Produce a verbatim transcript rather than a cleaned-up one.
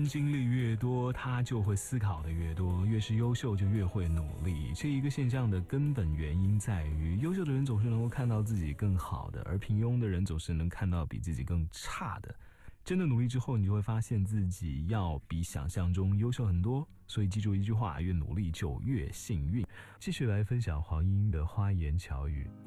经历越多，他就会思考的越多，越是优秀就越会努力。这一个现象的根本原因在于，优秀的人总是能够看到自己更好的，而平庸的人总是能看到比自己更差的。真的努力之后，你就会发现自己要比想象中优秀很多。所以记住一句话，越努力就越幸运。继续来分享黄莺的花言巧语。